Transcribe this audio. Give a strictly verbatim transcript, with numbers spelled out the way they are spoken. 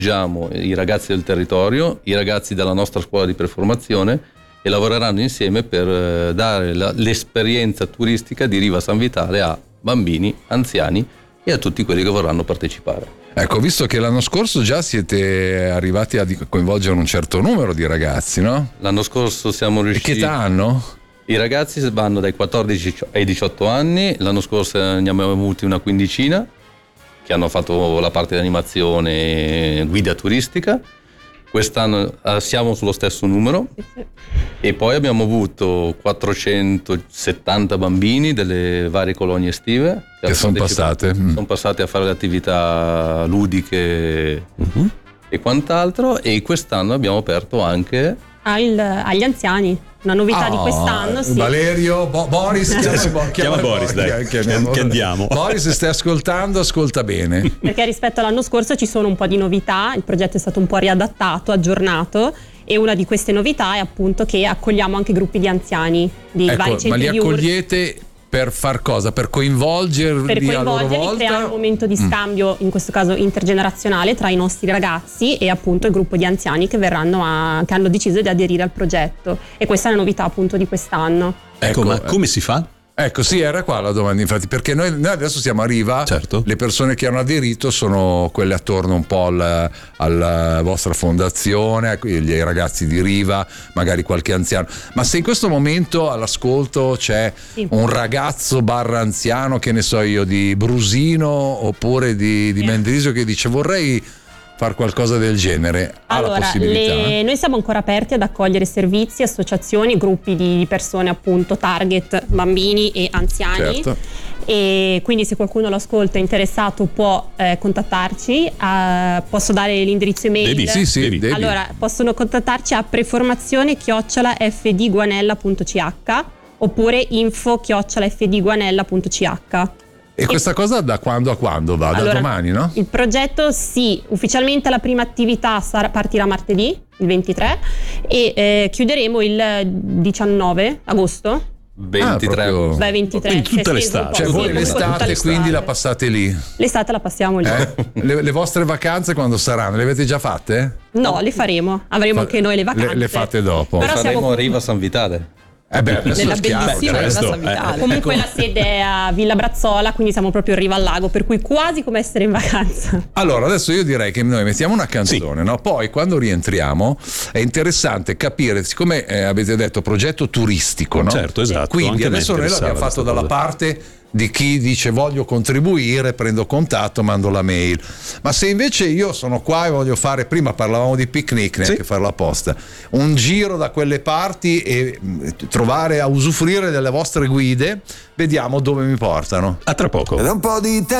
i ragazzi del territorio, i ragazzi della nostra scuola di preformazione, e lavoreranno insieme per dare la, l'esperienza turistica di Riva San Vitale a bambini, anziani e a tutti quelli che vorranno partecipare. Ecco, visto che l'anno scorso già siete arrivati a coinvolgere un certo numero di ragazzi, no? L'anno scorso siamo riusciti... E che età hanno? I ragazzi vanno dai quattordici ai diciotto anni, l'anno scorso ne abbiamo avuti una quindicina che hanno fatto la parte di animazione, guida turistica. Quest'anno siamo sullo stesso numero e poi abbiamo avuto quattrocentosettanta bambini delle varie colonie estive che, che sono passate sono passate a fare le attività ludiche uh-huh. e quant'altro, e quest'anno abbiamo aperto anche Al, agli anziani, una novità oh, di quest'anno. Sì. Valerio, Bo- Boris, chiama, chiama, chiama Boris, dai, che andiamo. Boris, stai ascoltando, ascolta bene. Perché rispetto all'anno scorso ci sono un po' di novità, il progetto è stato un po' riadattato, aggiornato, e una di queste novità è appunto che accogliamo anche gruppi di anziani di ecco, vari centri ma li di accogliete per far cosa? Per coinvolgerli per a loro volta? Per creare un momento di scambio, mm. in questo caso intergenerazionale, tra i nostri ragazzi e appunto il gruppo di anziani che verranno a, che hanno deciso di aderire al progetto, e questa è la novità appunto di quest'anno. Ecco, ma come si fa? Ecco, sì, era qua la domanda, infatti, perché noi, noi adesso siamo a Riva, certo. Le persone che hanno aderito sono quelle attorno un po' alla, alla vostra fondazione, i ragazzi di Riva, magari qualche anziano. Ma se in questo momento all'ascolto c'è sì. un ragazzo barra anziano, che ne so io, di Brusino oppure di, di sì. Mendrisio, che dice vorrei far qualcosa del genere, ha allora, la possibilità? Le, noi siamo ancora aperti ad accogliere servizi, associazioni, gruppi di persone appunto target bambini e anziani. Certo. E quindi se qualcuno lo ascolta è interessato può eh, contattarci, eh, posso dare l'indirizzo email? Devi, sì, sì, devi. Allora possono contattarci a preformazione chiocciola fdguanella punto ch oppure info chiocciola fdguanella punto ch. E questa cosa da quando a quando va? Allora, da domani, no? Il progetto sì, ufficialmente la prima attività sarà, partirà martedì, il ventitré, e eh, chiuderemo il diciannove agosto. ventitré. Ah, Beh, ventitré. Quindi tutta l'estate. Cioè sì, voi l'estate quindi la passate lì? L'estate la passiamo lì. Eh? Le, le vostre vacanze quando saranno? Le avete già fatte? No, le faremo. Avremo Fa- anche noi le vacanze. Le, le fate dopo. Però faremo siamo... a Riva San Vitale. Eh beh, nella bellissima Riva San eh, Vitale. Comunque la sede è a Villa Brazzola, quindi siamo proprio in riva al lago, per cui quasi come essere in vacanza. Allora adesso io direi che noi mettiamo una canzone, sì. no? Poi quando rientriamo è interessante capire, siccome eh, avete detto progetto turistico, no? Certo, esatto. Quindi adesso noi l'abbiamo fatto dalla cosa. parte di chi dice voglio contribuire, prendo contatto, mando la mail. Ma se invece io sono qua e voglio fare, prima parlavamo di picnic, neanche sì. fare la posta, un giro da quelle parti e trovare a usufruire delle vostre guide, vediamo dove mi portano. A tra poco. Ed un po' di tempo